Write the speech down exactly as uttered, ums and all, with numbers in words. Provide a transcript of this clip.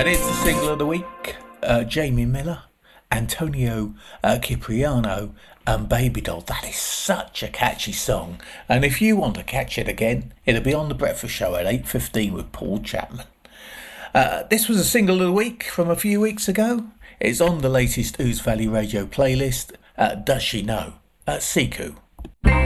That is the single of the week. Uh, Jamie Miller, Antonio uh, Cipriano, and Baby Doll. That is such a catchy song. And if you want to catch it again, it'll be on The Breakfast Show at eight fifteen with Paul Chapman. Uh, this was a single of the week from a few weeks ago. It's on the latest Ouse Valley Radio playlist. Uh, Does She Know? Uh, Siku.